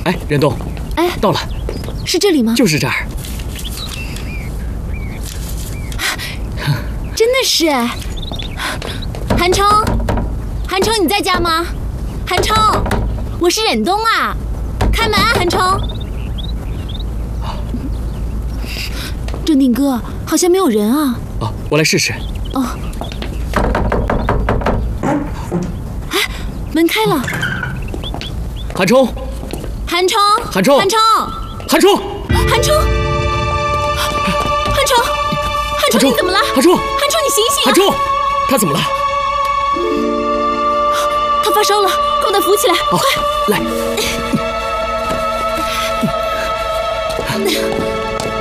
哎，任东， 哎， 到了， 是这里吗？ 就是这儿。 真的是哎。韩冲，韩冲，你在家吗？韩冲，我是忍冬啊，开门啊，韩冲。正定哥，好像没有人啊。 哦，我来试试。 哦。哎，门开了。 韩冲， 韩冲， 韩冲， 韩冲， 韩冲， 韩冲，韩冲，韩冲，你怎么了？ 韩冲， 韩冲，你醒醒！ 韩冲，他怎么了？ 他发烧了，快把他扶起来！快， 来。